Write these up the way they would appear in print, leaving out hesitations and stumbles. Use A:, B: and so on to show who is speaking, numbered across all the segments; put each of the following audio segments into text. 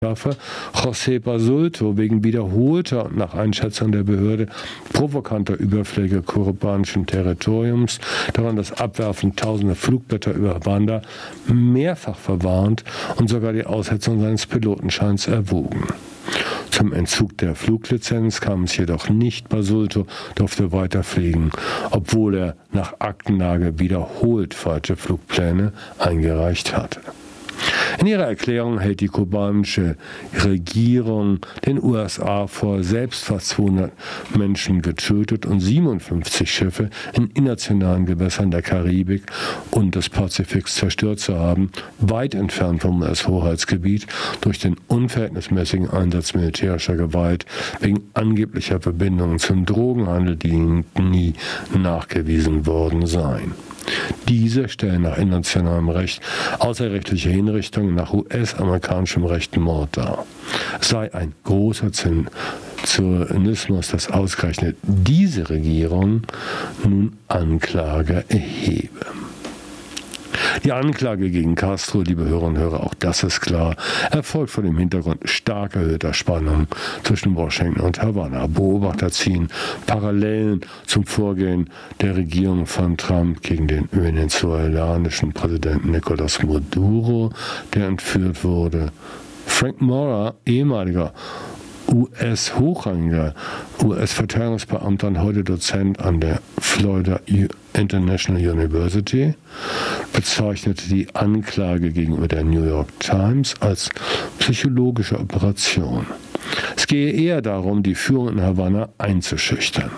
A: José Basulto wegen wiederholter und nach Einschätzung der Behörde provokanter Überflüge kubanischen Territoriums, daran das Abwerfen tausender Flugblätter über Havanna, mehrfach verwarnt und sogar die Aussetzung seines Pilotenscheins erwogen. Zum Entzug der Fluglizenz kam es jedoch nicht. Basulto durfte weiterfliegen, obwohl er nach Aktenlage wiederholt falsche Flugpläne eingereicht hatte. In ihrer Erklärung hält die kubanische Regierung den USA vor, selbst fast 200 Menschen getötet und 57 Schiffe in internationalen Gewässern der Karibik und des Pazifiks zerstört zu haben, weit entfernt vom US-Hoheitsgebiet durch den unverhältnismäßigen Einsatz militärischer Gewalt wegen angeblicher Verbindungen zum Drogenhandel, die nie nachgewiesen worden seien. Diese stellen nach internationalem Recht außerrechtliche Hinrichtungen nach US-amerikanischem Recht Mord dar. Es sei ein großer Zynismus, dass ausgerechnet diese Regierung nun Anklage erhebe. Die Anklage gegen Castro, liebe Hörerinnen und Hörer, auch das ist klar, erfolgt vor dem Hintergrund stark erhöhter Spannungen zwischen Washington und Havanna. Beobachter ziehen Parallelen zum Vorgehen der Regierung von Trump gegen den venezolanischen Präsidenten Nicolás Maduro, der entführt wurde. Frank Mora, ehemaliger US-hochrangiger US-Verteidigungsbeamter und heute Dozent an der Florida International University, bezeichnete die Anklage gegenüber der New York Times als psychologische Operation. Es gehe eher darum, die Führung in Havanna einzuschüchtern.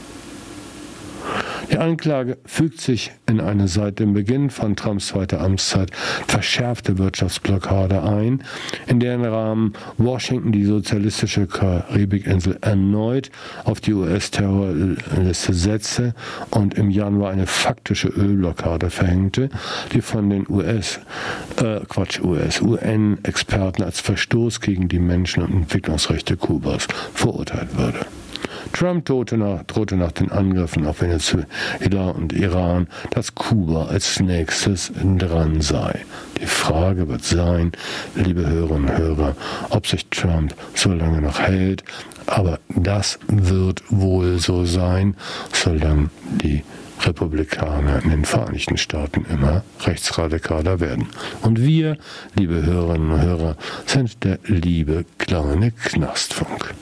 A: Die Anklage fügt sich in eine seit dem Beginn von Trumps zweiter Amtszeit verschärfte Wirtschaftsblockade ein, in deren Rahmen Washington die sozialistische Karibikinsel erneut auf die US-Terrorliste setzte und im Januar eine faktische Ölblockade verhängte, die von den UN-Experten als Verstoß gegen die Menschen- und Entwicklungsrechte Kubas verurteilt würde. Trump drohte nach den Angriffen auf Venezuela und Iran, dass Kuba als nächstes dran sei. Die Frage wird sein, liebe Hörerinnen und Hörer, ob sich Trump so lange noch hält, aber das wird wohl so sein, solange die Republikaner in den Vereinigten Staaten immer rechtsradikaler werden. Und wir, liebe Hörerinnen und Hörer, sind der liebe kleine Knastfunk.